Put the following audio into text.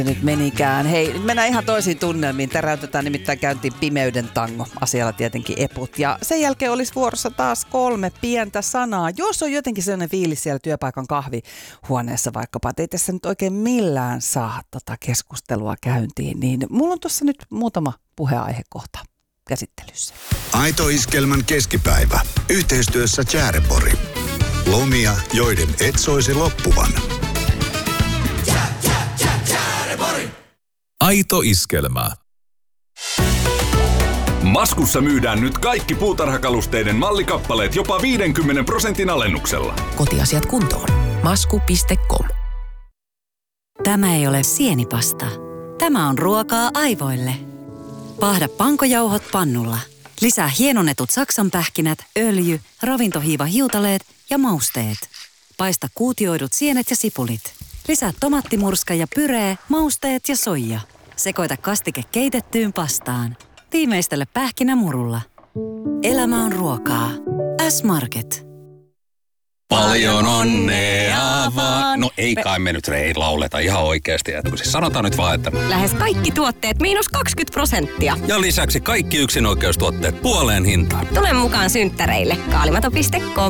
Nyt menikään. Hei, nyt mennään ihan toisiin tunnelmiin. Täräytetään nimittäin käyntiin Pimeyden tango. Asialla tietenkin eput. Ja sen jälkeen olisi vuorossa taas 3 pientä sanaa. Jos on jotenkin sellainen fiilis siellä työpaikan kahvihuoneessa vaikkapa, että ei tässä nyt oikein millään saa keskustelua käyntiin, niin mulla on tuossa nyt muutama puheaihekohta käsittelyssä. Aito Iskelmän keskipäivä. Yhteistyössä Chäärebori. Lomia, joiden et soisi loppuvan. Aito Iskelmä. Maskussa myydään nyt kaikki puutarhakalusteiden mallikappaleet jopa 50% alennuksella. Kotiasiat kuntoon. Masku.com. Tämä ei ole sienipasta. Tämä on ruokaa aivoille. Paahda pankojauhot pannulla. Lisää hienonnetut saksanpähkinät, öljy, ravintohiiva-hiutaleet ja mausteet. Paista kuutioidut sienet ja sipulit. Lisää tomattimurska ja pyree, mausteet ja soija. Sekoita kastike keitettyyn pastaan. Tiimeistele pähkinämurulla. Elämä on ruokaa. S-Market. Paljon onnea vaan. No ei kai me nyt lauleta ihan oikeasti. Siis sanotaan nyt vaan, että... Lähes kaikki tuotteet -20%. Ja lisäksi kaikki yksinoikeustuotteet puoleen hintaan. Tule mukaan synttäreille. Kaalimato.com